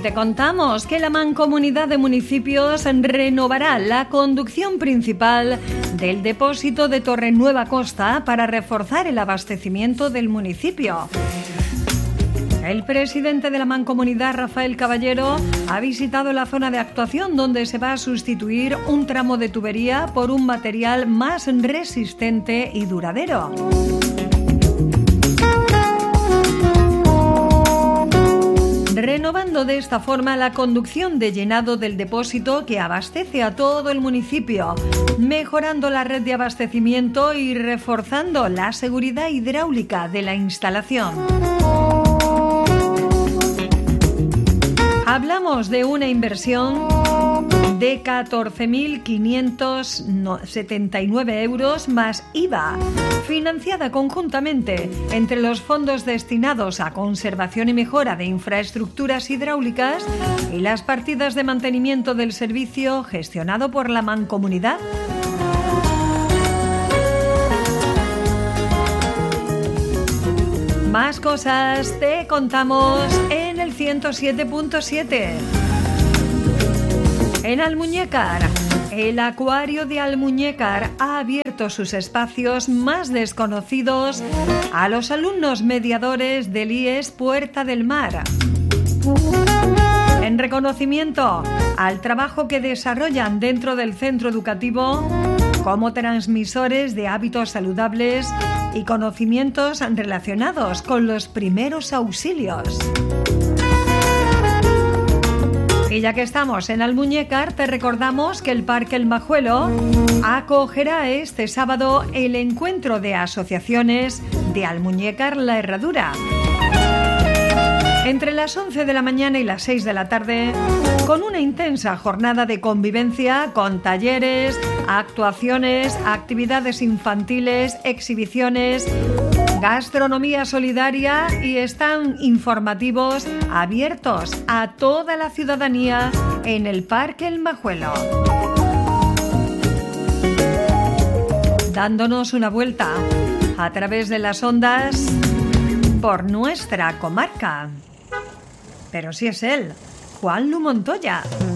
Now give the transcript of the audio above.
te contamos que la Mancomunidad de Municipios renovará la conducción principal del depósito de Torrenueva Costa para reforzar el abastecimiento del municipio. El presidente de la Mancomunidad, Rafael Caballero, ha visitado la zona de actuación donde se va a sustituir un tramo de tubería por un material más resistente y duradero. Renovando de esta forma la conducción de llenado del depósito que abastece a todo el municipio, mejorando la red de abastecimiento y reforzando la seguridad hidráulica de la instalación. Hablamos de una inversión de 14.579 euros más IVA, financiada conjuntamente entre los fondos destinados a conservación y mejora de infraestructuras hidráulicas y las partidas de mantenimiento del servicio gestionado por la Mancomunidad. Más cosas te contamos en el 107.7. En Almuñécar, el Acuario de Almuñécar ha abierto sus espacios más desconocidos a los alumnos mediadores del IES Puerta del Mar. En reconocimiento al trabajo que desarrollan dentro del centro educativo como transmisores de hábitos saludables y conocimientos relacionados con los primeros auxilios. Y ya que estamos en Almuñécar, te recordamos que el Parque El Majuelo acogerá este sábado el encuentro de asociaciones de Almuñécar La Herradura. Entre las 11 de la mañana y las 6 de la tarde, con una intensa jornada de convivencia con talleres, actuaciones, actividades infantiles, exhibiciones, gastronomía solidaria y están informativos abiertos a toda la ciudadanía en el Parque El Majuelo. Dándonos una vuelta a través de las ondas por nuestra comarca. Pero si es él, Juanlu Montoya.